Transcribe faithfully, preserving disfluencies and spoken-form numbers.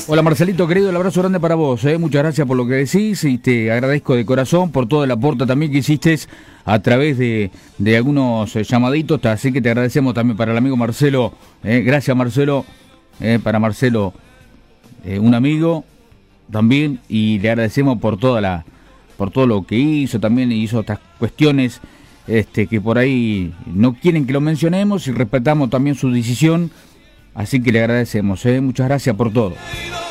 Hola Marcelito, querido, el abrazo grande para vos, ¿eh? Muchas gracias por lo que decís y te agradezco de corazón por todo el aporte también que hiciste a través de, de algunos eh, llamaditos, así que te agradecemos también para el amigo Marcelo, ¿eh? Gracias Marcelo, ¿eh? Para Marcelo, eh, un amigo también, y le agradecemos por toda la, por todo lo que hizo, también hizo estas cuestiones este, que por ahí no quieren que lo mencionemos y respetamos también su decisión. Así que le agradecemos, ¿eh? Muchas gracias por todo.